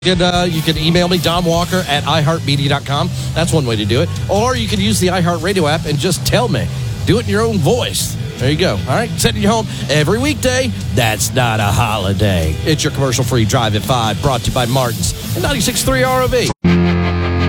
You can email me, Don Walker, at iHeartMedia.com. That's one way to do it. Or you can use the iHeartRadio app and just tell me. Do it in your own voice. There you go. All right, sitting in your home every weekday. That's not a holiday. It's your commercial-free Drive at 5, brought to you by Martin's and 96.3 ROV.